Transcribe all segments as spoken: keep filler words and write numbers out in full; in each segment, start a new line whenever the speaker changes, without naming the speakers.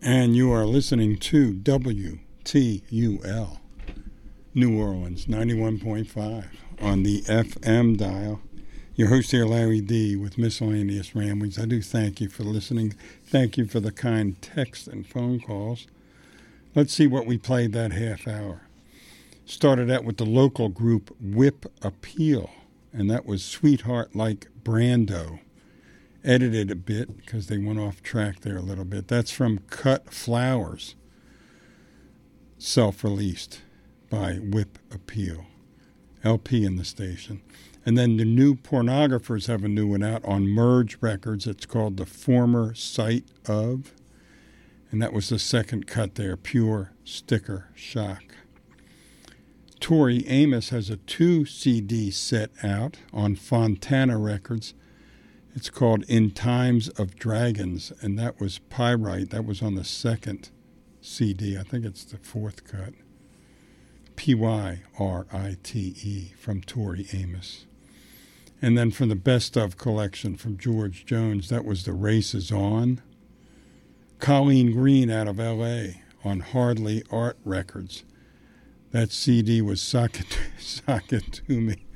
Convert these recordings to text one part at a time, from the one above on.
And you are listening to W T U L, New Orleans, ninety-one point five on the F M dial. Your host here, Larry D., with Miscellaneous Ramblings. I do thank you for listening. Thank you for the kind text and phone calls. Let's see what we played that half hour. Started out with the local group Whip Appeal, and that was Sweetheart Like Brando. Edited a bit because they went off track there a little bit. That's from Cut Flowers, self-released by Whip Appeal, L P in the station. And then the New Pornographers have a new one out on Merge Records. It's called The Former Sight Of, and that was the second cut there, Pure Sticker Shock. Tori Amos has a two C D set out on Fontana Records. It's called In Times of Dragons, and that was Pyrite. That was on the second C D. I think it's the fourth cut. P Y R I T E from Tori Amos. And then from the Best Of collection from George Jones, that was The Race Is On. Colleen Green out of L A on Hardly Art Records. That C D was Sock It, Sock It To Me.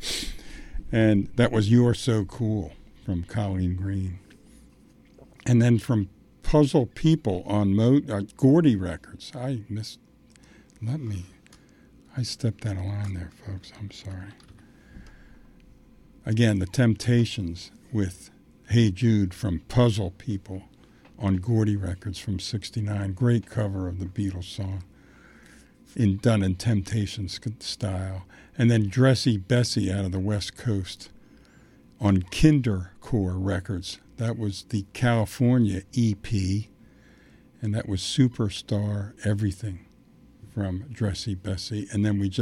And that was You're So Cool from Colleen Green. And then from Puzzle People on Mo- uh, Gordy Records. I missed, let me, I stepped out of line there, folks. I'm sorry. Again, The Temptations with Hey Jude from Puzzle People on Gordy Records from sixty-nine. Great cover of the Beatles song, in done in Temptations style. And then Dressy Bessie out of the West Coast on Kindercore Records. That was the California E P, and that was Superstar Everything from Dressy Bessie. And then we just